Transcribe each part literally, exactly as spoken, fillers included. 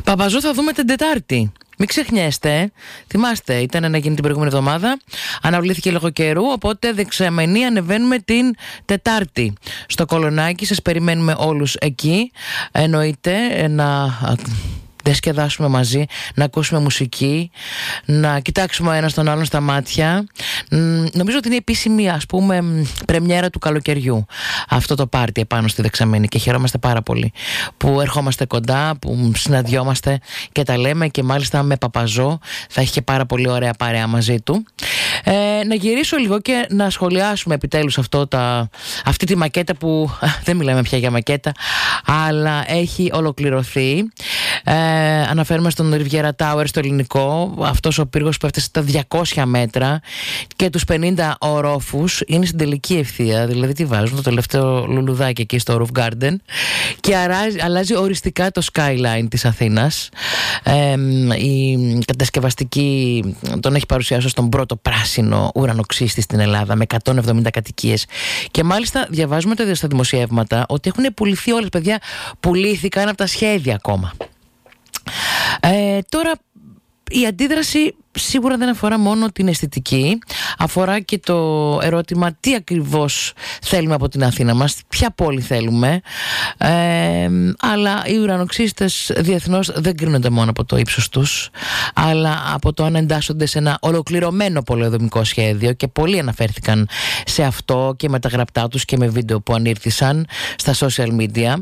Παπαζό θα δούμε την Τετάρτη. Μην ξεχνιέστε, θυμάστε, ήταν να γίνει την προηγούμενη εβδομάδα. Αναβλήθηκε λόγω καιρού, οπότε δεξαμενή ανεβαίνουμε την Τετάρτη στο Κολονάκι. Σας περιμένουμε όλους εκεί. Εννοείται να διασκεδάσουμε μαζί, να ακούσουμε μουσική, να κοιτάξουμε ο ένας τον άλλον στα μάτια. Νομίζω ότι είναι επίσημη, ας πούμε, πρεμιέρα του καλοκαιριού αυτό το πάρτι επάνω στη δεξαμένη και χαιρόμαστε πάρα πολύ που ερχόμαστε κοντά, που συναντιόμαστε και τα λέμε, και μάλιστα με Παπαζό θα έχει και πάρα πολύ ωραία παρέα μαζί του. Ε, να γυρίσω λίγο και να σχολιάσουμε επιτέλους αυτό τα, αυτή τη μακέτα που δεν μιλάμε πια για μακέτα, αλλά έχει ολοκληρωθεί. Ε, αναφέρουμε στον Riviera Tower στο ελληνικό, αυτός ο πύργος που έφτασε στα διακόσια μέτρα και τους πενήντα ορόφους, είναι στην τελική ευθεία, δηλαδή τι βάζουν, το τελευταίο λουλουδάκι εκεί στο Roof Garden, και αράζει, αλλάζει οριστικά το skyline της Αθήνας. Ε, η κατασκευαστική τον έχει παρουσιάσει στον πρώτο πράσινο ουρανοξύστη στην Ελλάδα με εκατόν εβδομήντα κατοικίες, και μάλιστα διαβάζουμε στα δημοσιεύματα ότι έχουν πουληθεί όλες, παιδιά, πουλήθηκαν από τα σχέδια ακόμα. Ε, τώρα η αντίδραση σίγουρα δεν αφορά μόνο την αισθητική, αφορά και το ερώτημα τι ακριβώς θέλουμε από την Αθήνα μας, ποια πόλη θέλουμε. Ε, αλλά οι ουρανοξύστες διεθνώς δεν κρίνονται μόνο από το ύψος τους, αλλά από το αν εντάσσονται σε ένα ολοκληρωμένο πολεοδομικό σχέδιο, και πολλοί αναφέρθηκαν σε αυτό και με τα γραπτά τους και με βίντεο που ανήρθησαν στα social media.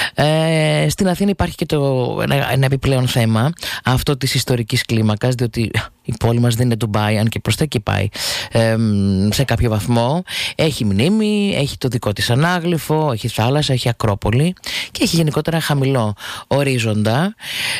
Ε, στην Αθήνα υπάρχει και το, ένα, ένα επιπλέον θέμα, αυτό της ιστορικής κλίμακας, διότι η πόλη μας δεν είναι Ντουμπάι, αν και προς τα εκεί πάει ε, σε κάποιο βαθμό. Έχει μνήμη, έχει το δικό της ανάγλυφο, έχει θάλασσα, έχει Ακρόπολη και έχει γενικότερα χαμηλό ορίζοντα.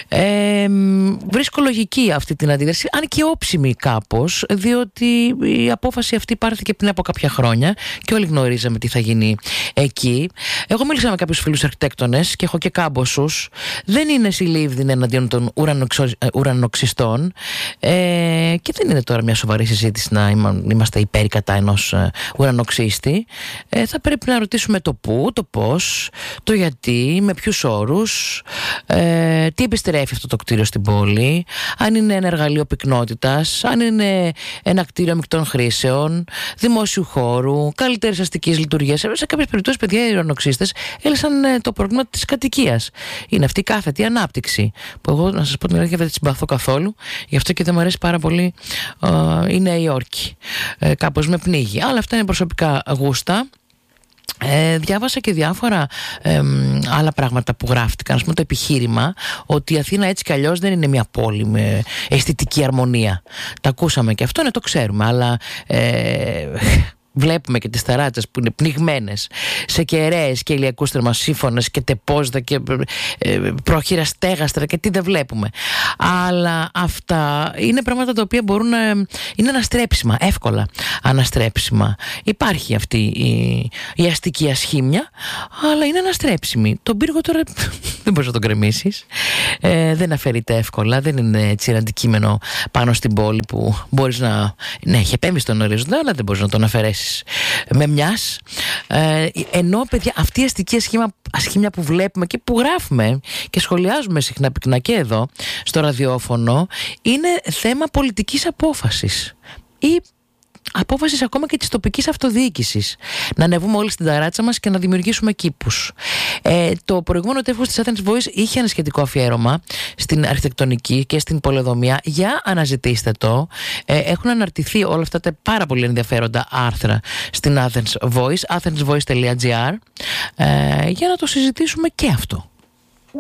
Ε, βρίσκω λογική αυτή την αντίδραση, αν και όψιμη κάπως, διότι η απόφαση αυτή πάρθηκε πριν από κάποια χρόνια και όλοι γνωρίζαμε τι θα γίνει εκεί. Εγώ μίλησα με κάποιους φίλους αρχιτέκτονες και έχω και κάμποσους. Δεν είναι συλλήβδιν εναντίον των ουρανοξο, ουρανοξυστών. Ε, και δεν είναι τώρα μια σοβαρή συζήτηση να είμαστε υπέρ ή κατά ενός ουρανοξύστη. Ε, θα πρέπει να ρωτήσουμε το πού, το πώς, το γιατί, με ποιους όρους, ε, τι επιστρέφει αυτό το κτίριο στην πόλη, αν είναι ένα εργαλείο πυκνότητας, αν είναι ένα κτίριο μεικτών χρήσεων, δημόσιου χώρου, καλύτερης αστικής λειτουργίας. Σε κάποιες περιπτώσεις, παιδιά, οι ουρανοξύστες έλυσαν ε, το πρόβλημα της κατοικίας. Είναι αυτή η κάθετη ανάπτυξη, που εγώ, να σας πω την αλήθεια, δεν τη συμπαθώ καθόλου, γι' αυτό και δεν μου αρέσει πάρα πολύ ε, η Νέα Υόρκη. Ε, κάπως με πνίγει. Αλλά αυτά είναι προσωπικά γούστα. Ε, διάβασα και διάφορα ε, άλλα πράγματα που γράφτηκαν. Ας πούμε το επιχείρημα ότι η Αθήνα έτσι κι αλλιώς δεν είναι μια πόλη με αισθητική αρμονία. Τα ακούσαμε και αυτό, ναι, το ξέρουμε, αλλά ε, βλέπουμε και τις ταράτσες που είναι πνιγμένες σε κεραίες και ηλιακούς θερμοσύφωνες και τεπόζδα και ε, πρόχειρα στέγαστρα και τι δεν βλέπουμε. Αλλά αυτά είναι πράγματα τα οποία μπορούν να είναι αναστρέψιμα, εύκολα αναστρέψιμα. Υπάρχει αυτή η, η αστική ασχήμια, αλλά είναι αναστρέψιμη. Τον πύργο τώρα δεν μπορείς να τον κρεμίσεις. Ε, δεν αφαιρείται εύκολα, δεν είναι έτσι ένα αντικείμενο πάνω στην πόλη που μπορείς να... Ναι, έχει επέμβει στον ορίζοντα, αλλά δεν μπορείς να τον αφαιρέσεις με μιας. Ε, ενώ, παιδιά, αυτή η αστική ασχήμια, ασχήμια που βλέπουμε και που γράφουμε και σχολιάζουμε συχνά πυκνά και εδώ στο ραδιόφωνο, είναι θέμα πολιτικής απόφασης ή απόφασης ακόμα και της τοπικής αυτοδιοίκησης. Να ανεβούμε όλοι στην ταράτσα μας και να δημιουργήσουμε κήπους. Ε, το προηγούμενο τεύχος της Athens Voice είχε ένα σχετικό αφιέρωμα στην αρχιτεκτονική και στην πολεοδομία. Για αναζητήστε το. Ε, έχουν αναρτηθεί όλα αυτά τα πάρα πολύ ενδιαφέροντα άρθρα στην Athens Voice, athens voice dot gr, ε, για να το συζητήσουμε και αυτό.